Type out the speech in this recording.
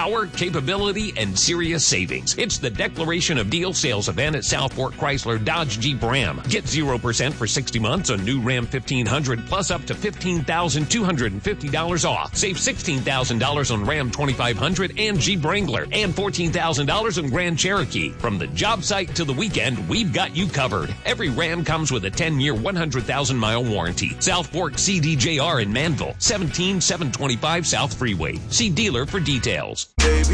Power, capability, and serious savings. It's the Declaration of Deal sales event at South Fork Chrysler Dodge Jeep Ram. Get 0% for 60 months on new Ram 1500 plus up to $15,250 off. Save $16,000 on Ram 2500 and Jeep Wrangler and $14,000 on Grand Cherokee. From the job site to the weekend, we've got you covered. Every Ram comes with a 10-year, 100,000-mile warranty. South Fork CDJR in Manville, 17725 South Freeway. See dealer for details. Baby,